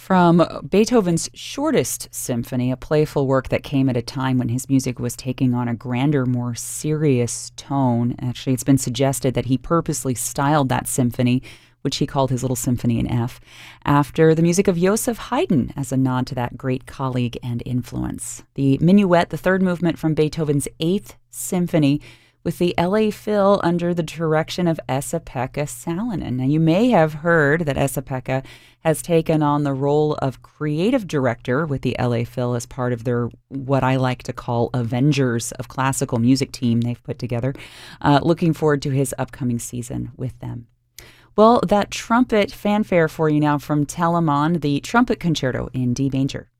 From Beethoven's shortest symphony, a playful work that came at a time when his music was taking on a grander, more serious tone. Actually, it's been suggested that he purposely styled that symphony, which he called his Little Symphony in F, after the music of Joseph Haydn as a nod to that great colleague and influence. The Minuet, the third movement from Beethoven's Eighth Symphony, with the LA Phil under the direction of Esa-Pekka Salonen. Now, you may have heard that Esa-Pekka has taken on the role of creative director with the LA Phil as part of their, what I like to call, Avengers of Classical Music team they've put together. Looking forward to his upcoming season with them. Well, that trumpet fanfare for you now from Telemann, the Trumpet Concerto in D major.